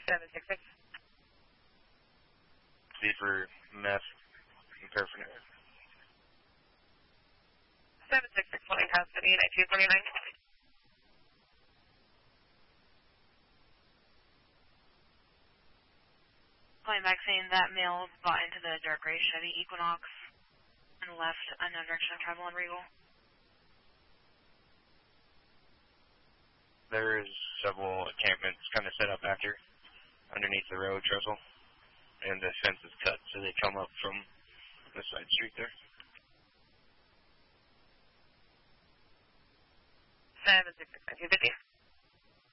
766. C for meth and paraphernalia. 766 Fleming Custody, 1949. Calling back saying that male got into the dark gray Chevy Equinox and left unknown direction of travel on Regal. There's several encampments kind of set up after, underneath the road trestle, and the fence is cut, so they come up from the side street there. 766 1950.